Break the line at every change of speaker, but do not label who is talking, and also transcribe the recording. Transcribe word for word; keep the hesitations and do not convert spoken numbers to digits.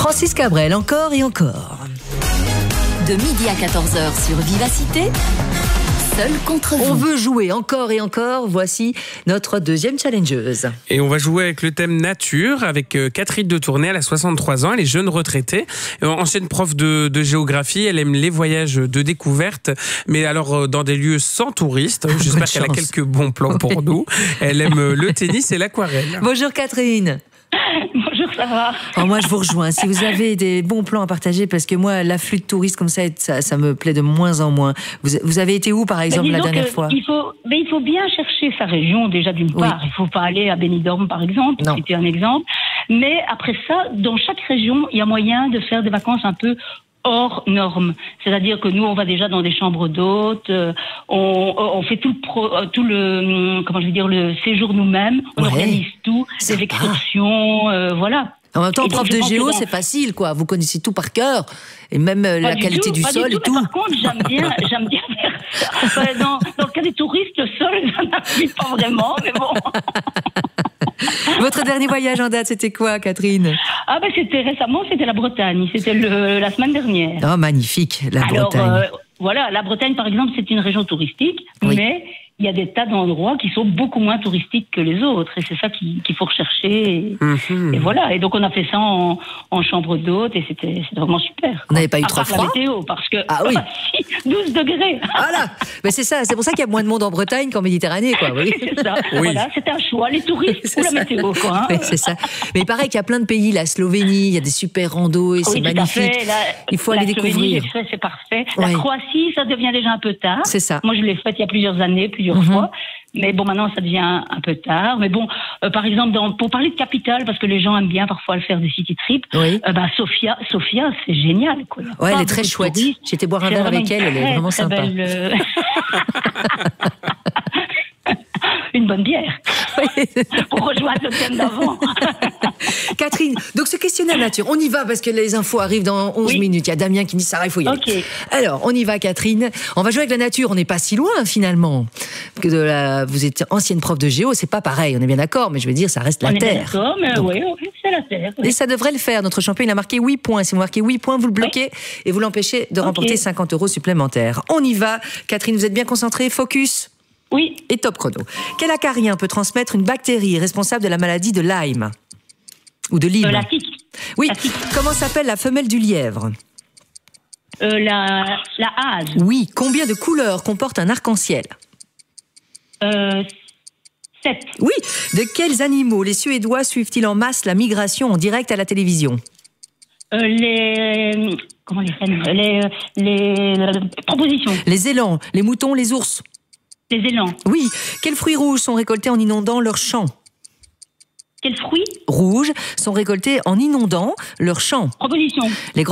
Francis Cabrel, encore et encore.
De midi à quatorze heures sur Vivacité, seul contre vous.
On veut jouer encore et encore. Voici notre deuxième challengeuse.
Et on va jouer avec le thème nature, avec Catherine de Tournai. Elle a soixante-trois ans, elle est jeune retraitée, ancienne prof de, de géographie. Elle aime les voyages de découverte, mais alors dans des lieux sans touristes. J'espère qu'elle a quelques bons plans pour nous. Elle aime le tennis et l'aquarelle.
Bonjour Catherine.
Bonjour, ça va?
Alors moi, je vous rejoins. Si vous avez des bons plans à partager, parce que moi, l'afflux de touristes comme ça, ça, ça me plaît de moins en moins. Vous, vous avez été où, par exemple, la dernière fois?
il faut, mais il faut bien chercher sa région, déjà, d'une
Oui.
part. Il ne faut pas aller à Benidorm, par exemple,
Non.
c'était un exemple. Mais après ça, dans chaque région, il y a moyen de faire des vacances un peu hors normes. C'est-à-dire que nous, on va déjà dans des chambres d'hôtes, euh, on, on fait tout le, pro, euh, tout le, comment je veux dire, le séjour nous-mêmes, on
Ouais.
organise tout,
Sympa.
les excursions, euh, voilà.
En même temps,
Et
prof
donc, je
de
pense que
géo,
dans-
c'est facile, quoi. Vous connaissez tout par cœur. Et même euh,
Pas
la
du
qualité
tout,
du
pas
sol
du
et
tout,
tout.
mais par contre, j'aime bien, j'aime bien faire ça. Ouais, dans, dans le cas des touristes, le sol, ça n'appuie pas vraiment, mais bon.
Votre dernier voyage en date, c'était quoi, Catherine?
Ah ben c'était récemment, c'était la Bretagne, c'était le, la semaine dernière.
Oh, magnifique, la
Alors,
Bretagne.
euh, voilà, la Bretagne, par exemple, c'est une région touristique,
Oui.
mais il y a des tas d'endroits qui sont beaucoup moins touristiques que les autres, et c'est ça qui- qu'il faut rechercher. Et,
Mmh.
et voilà, et donc on a fait ça en, en chambre d'hôte, et c'était c'était vraiment super.
Vous n'avez pas eu
À
trop
part la
froid?
météo, parce que
Ah oui.
si, douze degrés.
Voilà, mais c'est ça, c'est pour ça qu'il y a moins de monde en Bretagne qu'en Méditerranée, quoi. Vous voyez.
C'est ça.
Oui.
Voilà, c'était un choix, les touristes
C'est
ou la
ça.
météo, quoi. hein.
Oui, c'est ça. Mais il paraît qu'il y a plein de pays, la Slovénie, il y a des super randos et c'est
Oui, tout à
magnifique.
fait. La-
Il faut
la
aller
Slovénie,
découvrir.
j'ai fait, c'est parfait.
Ouais.
La Croatie, ça devient déjà un peu tard.
C'est ça.
Moi, je l'ai faite il y a plusieurs années, plusieurs
Mhm.
fois. Mais bon, maintenant, ça devient un peu tard. Mais bon, euh, par exemple, dans, pour parler de capitale, parce que les gens aiment bien parfois le faire des city trips,
Oui.
euh, bah, Sofia, Sofia, c'est génial, quoi. Il y a
Ouais,
pas
elle est très
beaucoup de
chouette.
touristes.
J'étais boire un
C'est
verre avec
vraiment
elle, elle est
une
vraiment
très,
sympa.
très belle, euh, une bonne bière. Pour rejoindre le thème d'avant.
Catherine, donc ce questionnaire nature, on y va parce que les infos arrivent dans onze
Oui.
minutes. Il y a Damien qui me dit Sarah, il faut y aller.
Ok.
Alors, on y va, Catherine. On va jouer avec la nature. On n'est pas si loin, finalement. Que de la... Vous êtes ancienne prof de géo, c'est pas pareil. On est bien d'accord, mais je veux dire, ça reste la
On est bien
Terre.
d'accord, mais
Donc,
oui, oui, c'est la Terre. oui.
Et ça devrait le faire. Notre champion, il a marqué huit points. Si vous marquez huit points, vous le bloquez et vous l'empêchez de
Ok.
remporter cinquante euros supplémentaires. On y va. Catherine, vous êtes bien concentrée. Focus.
Oui,
Et top chrono. Quel acarien peut transmettre une bactérie responsable de la maladie de Lyme? Ou de Lyme?
euh, la tique.
Oui.
la tique.
Comment s'appelle la femelle du lièvre?
Euh, la, la hase.
Oui. Combien de couleurs comporte un arc-en-ciel?
Euh, sept.
Oui. De quels animaux les Suédois suivent-ils en masse la migration en direct à la télévision?
Euh, les. Comment les faire Les. Les. euh, propositions.
Les élans, les moutons, les ours.
Les élans.
Oui. Quels fruits rouges sont récoltés en inondant leurs champs?
Quels fruits
Rouges sont récoltés en inondant leurs champs.
Propositions.
Les